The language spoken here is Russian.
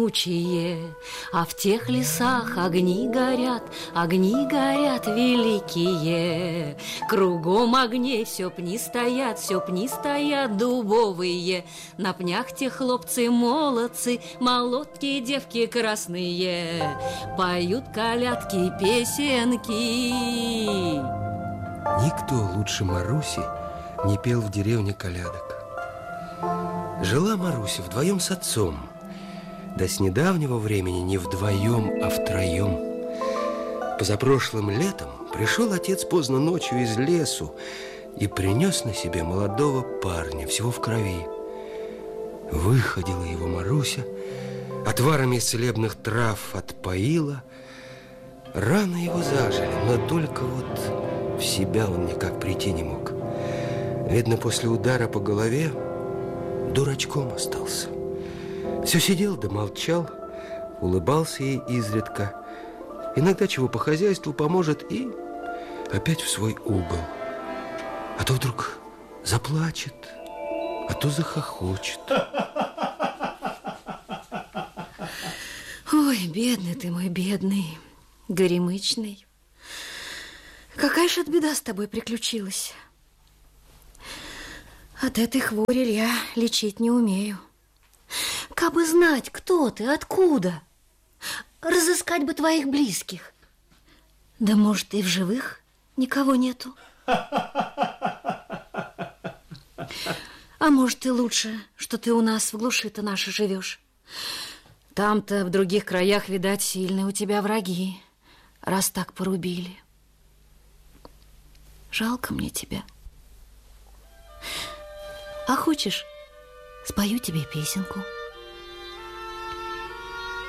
Учие, а в тех лесах огни горят великие. Кругом огней все пни стоят дубовые. На пнях те хлопцы молодцы, молодки девки красные, поют колядки, песенки. Никто лучше Маруси не пел в деревне колядок. Жила Маруся вдвоем с отцом. До с недавнего времени не вдвоем, а втроем. Позапрошлым летом пришел отец поздно ночью из лесу и принес на себе молодого парня, всего в крови. Выходила его Маруся, отварами из целебных трав отпоила. Раны его зажили, но только вот в себя он никак прийти не мог. Видно, после удара по голове дурачком остался. Все сидел да молчал, улыбался ей изредка. Иногда чего по хозяйству поможет и опять в свой угол. А то вдруг заплачет, а то захохочет. Ой, бедный ты мой, бедный, горемычный. Какая ж это беда с тобой приключилась? От этой хвори я лечить не умею. Кабы знать, кто ты, откуда, разыскать бы твоих близких. Да, может, и в живых никого нету. А может, и лучше, что ты у нас в глуши-то нашей живешь. Там-то, в других краях, видать, сильные у тебя враги, раз так порубили. Жалко мне тебя. А хочешь, спою тебе песенку?